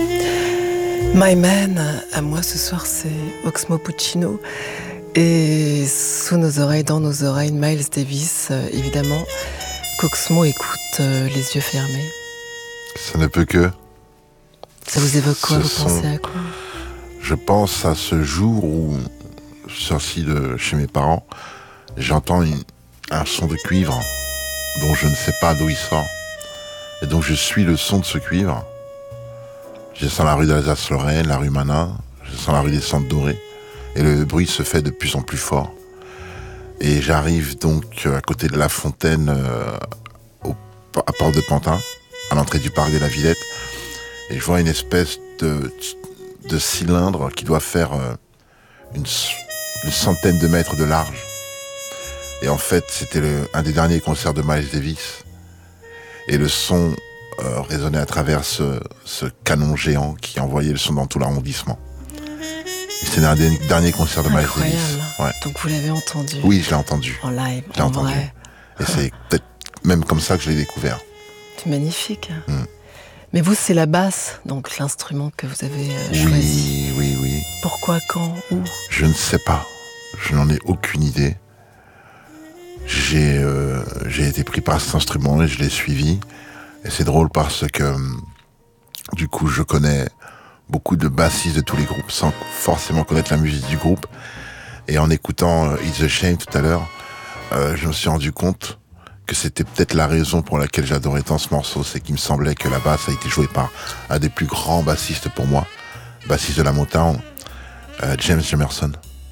My Man, à moi ce soir, c'est Oxmo Puccino. Et sous nos oreilles, dans nos oreilles, Miles Davis, évidemment, qu'Oxmo écoute les yeux fermés. Ça ne peut que... Ça vous évoque quoi? Vous pensez à quoi? Je pense à ce jour où, sorti de chez mes parents, j'entends un son de cuivre dont je ne sais pas d'où il sort. Et donc je suis le son de ce cuivre. Je descends la rue d'Alsace-Lorraine, la rue Manin, je descends la rue des Centres Dorés. Et le bruit se fait de plus en plus fort. Et j'arrive donc à côté de la fontaine, à Porte de Pantin, à l'entrée du parc de la Villette. Et je vois une espèce de cylindre qui doit faire une centaine de mètres de large. Et en fait, c'était un des derniers concerts de Miles Davis. Et le son résonnait à travers ce canon géant qui envoyait le son dans tout l'arrondissement. C'est un des derniers concerts de Miles Davis. Ouais. Donc vous l'avez entendu? Oui, je l'ai entendu. En live, je l'ai entendu. Vrai. Et c'est peut-être même comme ça que je l'ai découvert. C'est magnifique. Mais vous, c'est la basse, donc l'instrument que vous avez choisi. Oui. Pourquoi, quand, où? Je ne sais pas. Je n'en ai aucune idée. J'ai été pris par cet instrument et je l'ai suivi. Et c'est drôle parce que du coup, je connais beaucoup de bassistes de tous les groupes sans forcément connaître la musique du groupe. Et en écoutant It's a Shame tout à l'heure, je me suis rendu compte que c'était peut-être la raison pour laquelle j'adorais tant ce morceau, c'est qu'il me semblait que la basse a été jouée par un des plus grands bassistes pour moi, bassiste de la Motown, James Jamerson.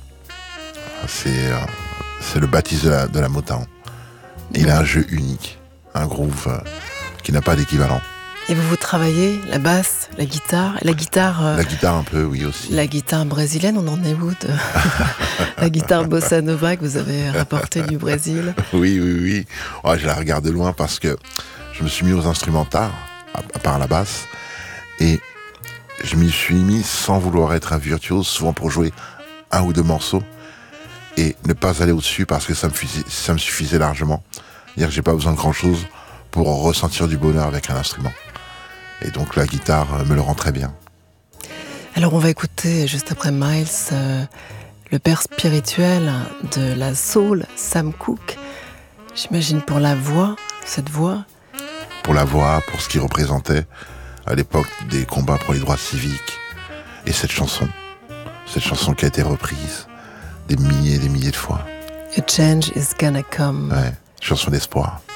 C'est le bassiste de la Motown. Il a un jeu unique, un groove qui n'a pas d'équivalent. Et vous travaillez la basse, la guitare? La guitare un peu, oui, aussi. La guitare brésilienne, on en est où de la guitare bossa nova que vous avez rapportée du Brésil? Oui. Oh, je la regarde de loin parce que je me suis mis aux instrumentards, à part la basse, et je m'y suis mis sans vouloir être un virtuose, souvent pour jouer un ou deux morceaux, et ne pas aller au-dessus parce que ça me suffisait largement. C'est-à-dire que j'ai pas besoin de grand-chose pour ressentir du bonheur avec un instrument. Et donc la guitare me le rend très bien. Alors on va écouter juste après Miles, le père spirituel de la soul, Sam Cooke. J'imagine pour la voix, cette voix. Pour la voix, pour ce qu'il représentait à l'époque des combats pour les droits civiques. Et cette chanson qui a été reprise des milliers et des milliers de fois. A change is gonna come. Ouais, chanson d'espoir.